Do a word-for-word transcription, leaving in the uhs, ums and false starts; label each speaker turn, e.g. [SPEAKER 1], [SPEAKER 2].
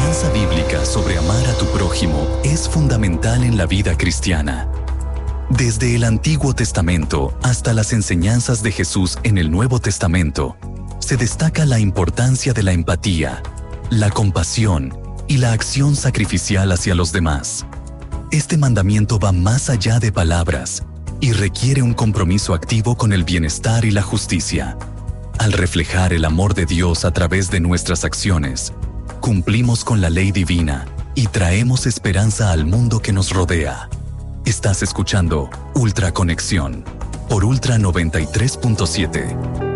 [SPEAKER 1] enseñanza bíblica sobre amar a tu prójimo es fundamental en la vida cristiana. Desde el Antiguo Testamento hasta las enseñanzas de Jesús en el Nuevo Testamento, se destaca la importancia de la empatía, la compasión y la acción sacrificial hacia los demás. Este mandamiento va más allá de palabras y requiere un compromiso activo con el bienestar y la justicia. Al reflejar el amor de Dios a través de nuestras acciones, cumplimos con la ley divina y traemos esperanza al mundo que nos rodea. Estás escuchando Ultra Conexión por Ultra noventa y tres punto siete.